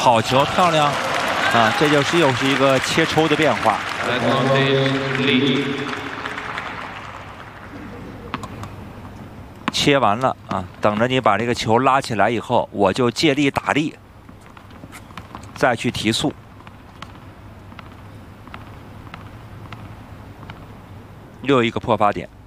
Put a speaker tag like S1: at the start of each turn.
S1: 好球，漂亮啊！这又是一个切抽的变化。切完了啊，等着你把这个球拉起来以后，我就借力打力，再去提速。又一个破发点。